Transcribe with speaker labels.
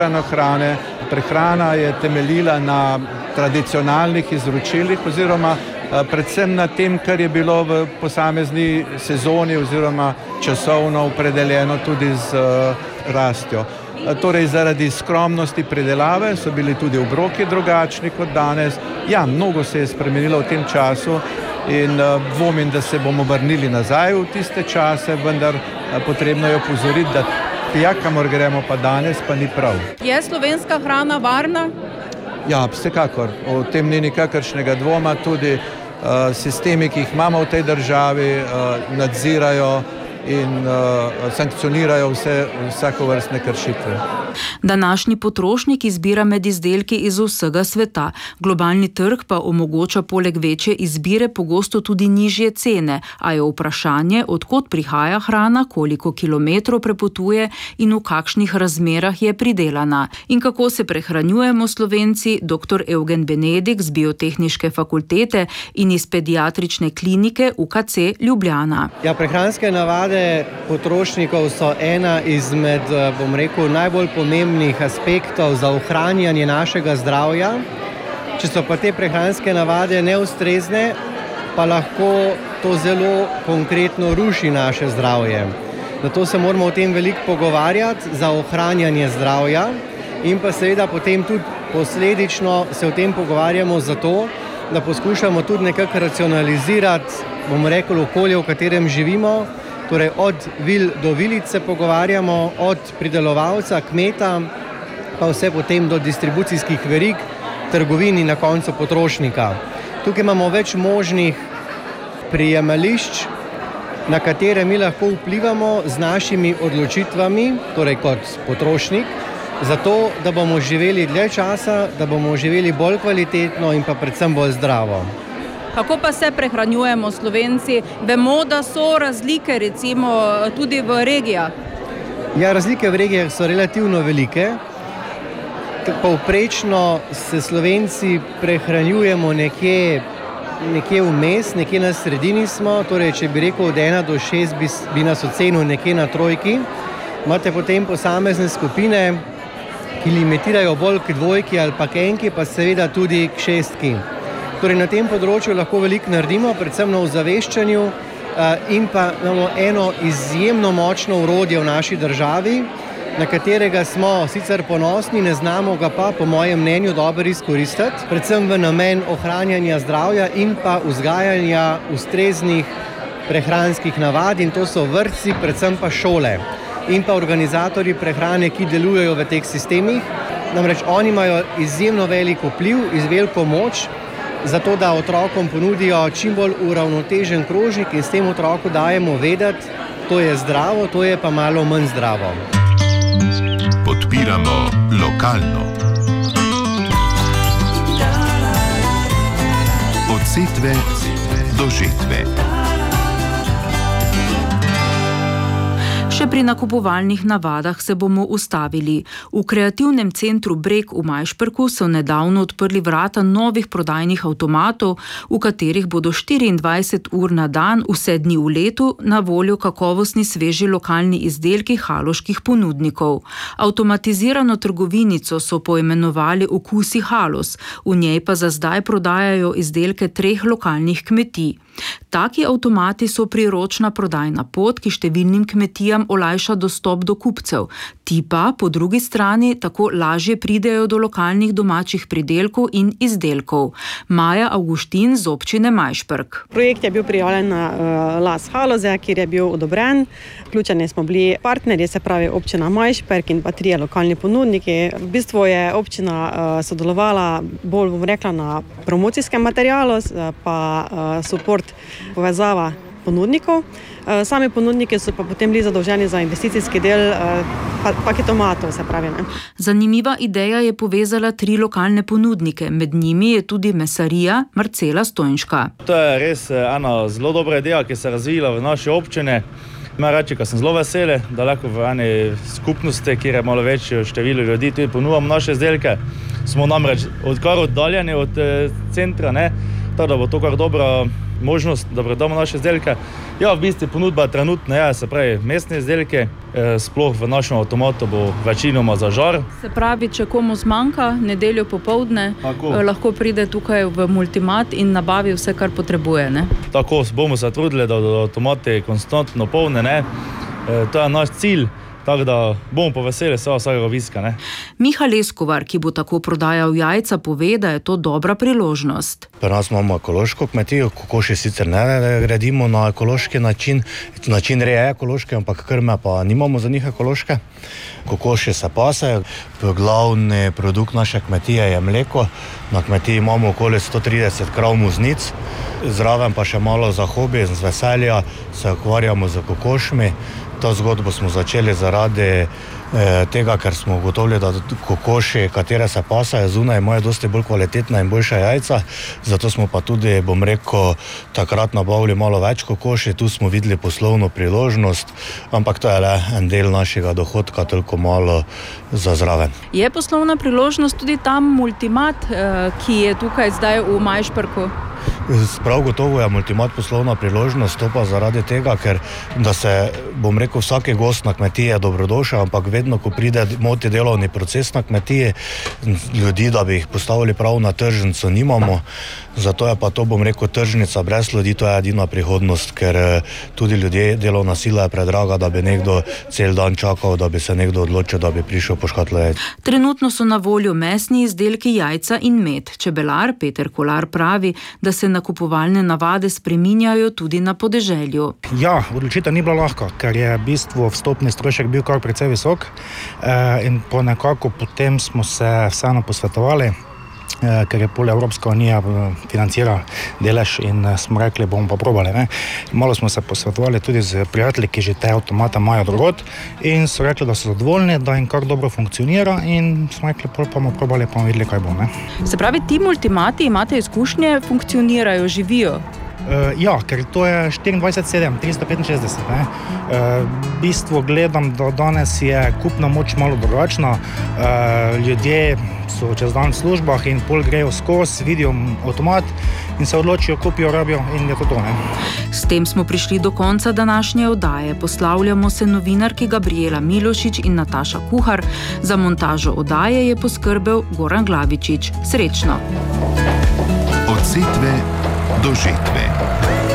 Speaker 1: hrane. Prehrana je temeljila na tradicionalnih izročilih oziroma predvsem na tem, kar je bilo v posamezni sezoni oziroma časovno opredeljeno tudi z rastjo. Torej, zaradi skromnosti pridelave so bili tudi obroki drugačni kot danes. Ja, mnogo se je spremenilo v tem času in dvomim, da se bomo vrnili nazaj v tiste čase, vendar potrebno je opozoriti, da tja, kamor gremo pa danes, pa ni prav.
Speaker 2: Je slovenska hrana varna?
Speaker 1: Ja, vsekakor. O tem ni nikakršnega dvoma. Tudi sistemi, ki jih imamo v tej državi, nadzirajo in sankcionirajo vsakovrstne kršitve.
Speaker 3: Današnji potrošnik izbira med izdelki iz vsega sveta. Globalni trg pa omogoča poleg večje izbire pogosto tudi nižje cene, a je vprašanje, od kod prihaja hrana, koliko kilometrov prepotuje in v kakšnih razmerah je pridelana. In kako se prehranjujemo Slovenci, dr. Eugen Benedik z Biotehniške fakultete in iz Pediatrične klinike UKC Ljubljana.
Speaker 4: Ja, prehranske navade potrošnikov so ena izmed, najbolj pomembnih aspektov za ohranjanje našega zdravja. Če so pa te prehranske navade neustrezne, pa lahko to zelo konkretno ruši naše zdravje. Zato se moramo o tem veliko pogovarjati za ohranjanje zdravja in pa seveda potem tudi posledično se o tem pogovarjamo zato, da poskušamo tudi nekako racionalizirati, okolje, v katerem živimo. Torej od vil do vilic se pogovarjamo, od pridelovalca, kmeta, pa vse potem do distribucijskih verig, trgovin in na koncu potrošnika. Tukaj imamo več možnih prijemališč, na katere mi lahko vplivamo z našimi odločitvami, torej kot potrošnik, zato, da bomo živeli dlje časa, da bomo živeli bolj kvalitetno in pa predvsem bolj zdravo.
Speaker 2: Kako pa se prehranjujemo Slovenci? Vemo, da so razlike recimo tudi v regijah.
Speaker 4: Ja, razlike v regijah so relativno velike. Povprečno se Slovenci prehranjujemo nekje vmes, nekje na sredini smo. Torej, če bi rekel od 1 do 6, bi nas ocenil nekje na trojki. Imate potem posamezne skupine, ki limitirajo bolj k dvojki ali pa k enki, pa seveda tudi k šestki. Torej, na tem področju lahko veliko naredimo, predvsem na ozaveščanju in pa imamo eno izjemno močno orodje v naši državi, na katerega smo sicer ponosni, ne znamo ga pa, po mojem mnenju, dobro izkoristiti, predvsem v namen ohranjanja zdravja in pa vzgajanja ustreznih prehranskih navad, in to so vrtci, predvsem pa šole in pa organizatorji prehrane, ki delujejo v teh sistemih. Namreč oni imajo izjemno velik vpliv, veliko moč, zato da otrokom ponudijo čim bolj uravnotežen krožnik in s tem otroku dajemo vedeti, to je zdravo, to je pa malo manj zdravo.
Speaker 5: Podpiramo lokalno. Od setve do žetve.
Speaker 3: Še pri nakupovalnih navadah se bomo ustavili. V kreativnem centru Breg v Majšperku so nedavno odprli vrata novih prodajnih avtomatov, v katerih bodo 24 ur na dan, vse dni v letu, na voljo kakovostni sveži lokalni izdelki haloških ponudnikov. Avtomatizirano trgovinico so poimenovali Okusi Halos, v njej pa za zdaj prodajajo izdelke 3 lokalnih kmetij. Taki avtomati so priročna prodajna pot, ki številnim kmetijam olajša dostop do kupcev. Ti pa, po drugi strani, tako lažje pridejo do lokalnih domačih pridelkov in izdelkov. Maja Avguštin z občine Majšperk.
Speaker 6: Projekt je bil prijavljen na Las Haloze, kjer je bil odobren. Vključeni smo bili partnerji, se pravi občina Majšperk in pa 3 lokalni ponudniki. V bistvu je občina sodelovala bolj, na promocijskem materialu, pa support, povezava ponudnikov. Sami ponudniki so pa potem bili zadolženi za investicijski del paketomatov, se pravi.
Speaker 3: Zanimiva ideja je povezala 3 lokalne ponudnike, med njimi je tudi mesarija Marcela Stojnška.
Speaker 7: To je res ena zelo dobra ideja, ki se je razvila v naši občini. Moram reči, da sem zelo vesel, da lahko v eni skupnosti, kjer je malo večje število ljudi, tudi ponujamo naše izdelke. Smo namreč kar oddaljeni od centra, tako da bo to kar dobra možnost, da predamo naše izdelke. Ja, v bistvu ponudba trenutno je, se pravi, mesne izdelke, sploh v našem avtomatu bo večinoma za žar.
Speaker 2: Se pravi, če komu zmanjka nedeljo popoldne, lahko pride tukaj v Multimat in nabavi vse, kar potrebuje, ne?
Speaker 7: Tako, bomo se trudili, da avtomati konstantno polne, ne? To je naš cilj. Tako da bomo pa veseli vsakega obiska, ne?
Speaker 3: Miha Leskovar, ki bo tako prodajal jajca, pove, da je to dobra priložnost.
Speaker 8: Pri nas imamo ekološko kmetijo, kokoši sicer ne gradimo na ekološki način reje ekološke, ampak krme pa nimamo za njih ekološke. Kokoši se pasejo, glavni produkt naše kmetije je mleko. Na kmetiji imamo okoli 130 krav muznic, zraven pa še malo za hobi, z veselja se ukvarjamo z kokošmi. To zgodbo smo začeli zaradi tega, ker smo ugotovili, da kokoši, katere se pasajo zunaj, imajo dosti bolj kvalitetna in boljša jajca. Zato smo pa tudi, takrat nabavili malo več kokoši. Tu smo videli poslovno priložnost, ampak to je le en del našega dohodka, toliko malo za zraven.
Speaker 2: Je poslovna priložnost tudi tam Multimat, ki je tukaj zdaj v Majšperku?
Speaker 8: Prav gotovo je Multimat poslovna priložnost, to pa zaradi tega, ker da se, vsaki gost na kmetiji je dobrodošel, ampak vedno, ko pride moti delovni proces na kmetiji, ljudi, da bi jih postavili prav na tržnico, nimamo. Zato je pa to, tržnica brez ljudi, to je edina prihodnost, ker tudi ljudje, delovna sila je predraga, da bi nekdo cel dan čakal, da bi se nekdo odločil, da bi prišel po škatlo jajc.
Speaker 3: Trenutno so na voljo mesni izdelki, jajca in med. Čebelar Peter Kolar pravi, da se nakupovalne navade spreminjajo tudi na podeželju.
Speaker 9: Ja, odločitev ni bila lahka, ker je v bistvu vstopni strošek bil kar precej visok in nekako potem smo se vseeno posvetovali, ker je Evropska unija financira delež in smo rekli, bomo pa probali. Ne? Malo smo se posvetovali tudi z prijatelji, ki že te avtomate imajo drugod in so rekli, da so zadovoljni, da jim kar dobro funkcionira in smo rekli, pa bomo probali, pa bomo videli, kaj bo. Ne?
Speaker 2: Se pravi, ti Multimati, imate izkušnje, funkcionirajo, živijo?
Speaker 9: Ja, ker to je 24/7, 365. Ne? V bistvu gledam, da danes je kupna moč malo drugačna. Ljudje so čez dan v službah in pol grejo skozi, vidijo avtomat in se odločijo, kupijo, rabijo in je to. Ne?
Speaker 3: S tem smo prišli do konca današnje oddaje. Poslavljamo se novinarki Gabriela Milošič in Nataša Kuhar. Za montažo oddaje je poskrbel Goran Glavičič. Srečno!
Speaker 5: Od setve do žetve.